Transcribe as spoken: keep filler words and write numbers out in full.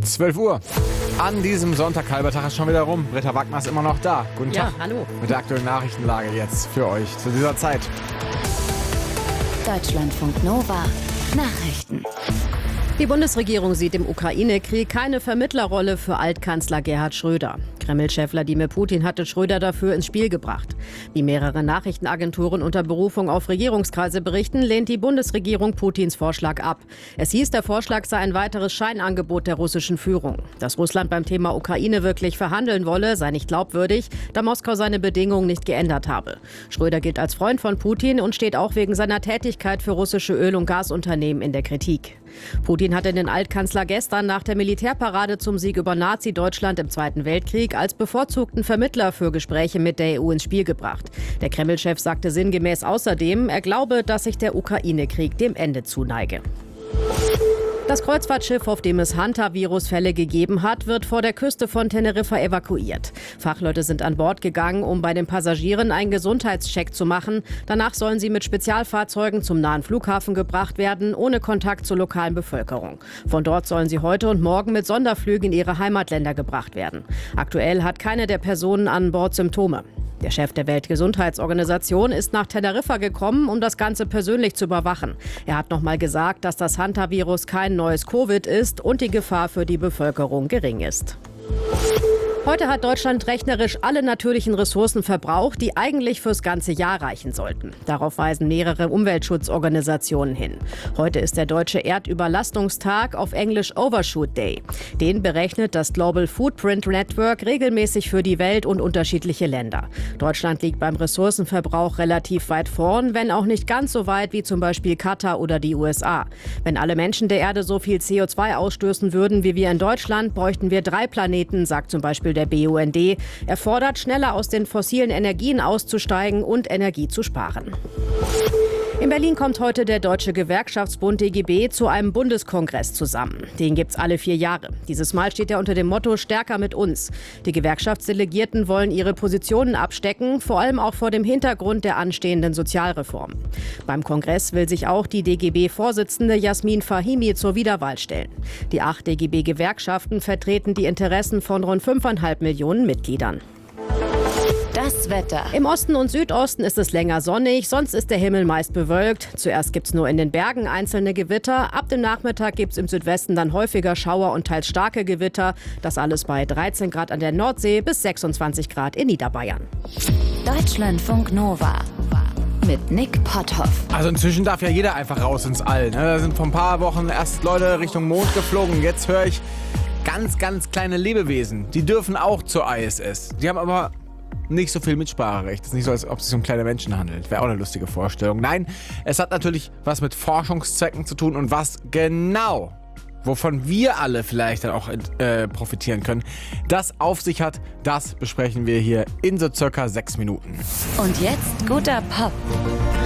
zwölf Uhr. An diesem Sonntag, halber Tag ist schon wieder rum. Britta Wagner ist immer noch da. Guten Ja, Tag. hallo. Mit der aktuellen Nachrichtenlage jetzt für euch zu dieser Zeit. Deutschlandfunk Nova. Nachrichten. Die Bundesregierung sieht im Ukraine-Krieg keine Vermittlerrolle für Altkanzler Gerhard Schröder. Kreml-Chef Wladimir Putin hatte Schröder dafür ins Spiel gebracht. Wie mehrere Nachrichtenagenturen unter Berufung auf Regierungskreise berichten, lehnt die Bundesregierung Putins Vorschlag ab. Es hieß, der Vorschlag sei ein weiteres Scheinangebot der russischen Führung. Dass Russland beim Thema Ukraine wirklich verhandeln wolle, sei nicht glaubwürdig, da Moskau seine Bedingungen nicht geändert habe. Schröder gilt als Freund von Putin und steht auch wegen seiner Tätigkeit für russische Öl- und Gasunternehmen in der Kritik. Putin hatte den Altkanzler gestern nach der Militärparade zum Sieg über Nazi-Deutschland im Zweiten Weltkrieg als bevorzugten Vermittler für Gespräche mit der E U ins Spiel gebracht. Der Kreml-Chef sagte sinngemäß außerdem, er glaube, dass sich der Ukraine-Krieg dem Ende zuneige. Das Kreuzfahrtschiff, auf dem es Hantavirus-Fälle gegeben hat, wird vor der Küste von Teneriffa evakuiert. Fachleute sind an Bord gegangen, um bei den Passagieren einen Gesundheitscheck zu machen. Danach sollen sie mit Spezialfahrzeugen zum nahen Flughafen gebracht werden, ohne Kontakt zur lokalen Bevölkerung. Von dort sollen sie heute und morgen mit Sonderflügen in ihre Heimatländer gebracht werden. Aktuell hat keine der Personen an Bord Symptome. Der Chef der Weltgesundheitsorganisation ist nach Teneriffa gekommen, um das Ganze persönlich zu überwachen. Er hat nochmal gesagt, dass das Hantavirus kein neues Covid ist und die Gefahr für die Bevölkerung gering ist. Heute hat Deutschland rechnerisch alle natürlichen Ressourcen verbraucht, die eigentlich fürs ganze Jahr reichen sollten. Darauf weisen mehrere Umweltschutzorganisationen hin. Heute ist der deutsche Erdüberlastungstag, auf Englisch Overshoot Day. Den berechnet das Global Footprint Network regelmäßig für die Welt und unterschiedliche Länder. Deutschland liegt beim Ressourcenverbrauch relativ weit vorn, wenn auch nicht ganz so weit wie zum Beispiel Katar oder die U S A. Wenn alle Menschen der Erde so viel C O zwei ausstößen würden wie wir in Deutschland, bräuchten wir drei Planeten, sagt zum Beispiel der B U N D. Er fordert, schneller aus den fossilen Energien auszusteigen und Energie zu sparen. In Berlin kommt heute der Deutsche Gewerkschaftsbund D G B zu einem Bundeskongress zusammen. Den gibt's alle vier Jahre. Dieses Mal steht er unter dem Motto Stärker mit uns. Die Gewerkschaftsdelegierten wollen ihre Positionen abstecken, vor allem auch vor dem Hintergrund der anstehenden Sozialreform. Beim Kongress will sich auch die D G B-Vorsitzende Jasmin Fahimi zur Wiederwahl stellen. Die acht D G B-Gewerkschaften vertreten die Interessen von rund fünfeinhalb Millionen Mitgliedern. Das Wetter. Im Osten und Südosten ist es länger sonnig, sonst ist der Himmel meist bewölkt. Zuerst gibt es nur in den Bergen einzelne Gewitter. Ab dem Nachmittag gibt es im Südwesten dann häufiger Schauer und teils starke Gewitter. Das alles bei dreizehn Grad an der Nordsee bis sechsundzwanzig Grad in Niederbayern. Deutschlandfunk Nova. Mit Nick Potthoff. Also inzwischen darf ja jeder einfach raus ins All. Ne? Da sind vor ein paar Wochen erst Leute Richtung Mond geflogen. Jetzt höre ich ganz, ganz kleine Lebewesen. Die dürfen auch zur I S S. Die haben aber nicht so viel Mitspracherecht. Es ist nicht so, als ob es sich um kleine Menschen handelt. Wäre auch eine lustige Vorstellung. Nein, es hat natürlich was mit Forschungszwecken zu tun und was genau, wovon wir alle vielleicht dann auch äh, profitieren können, das auf sich hat, das besprechen wir hier in so circa sechs Minuten. Und jetzt guter Pop.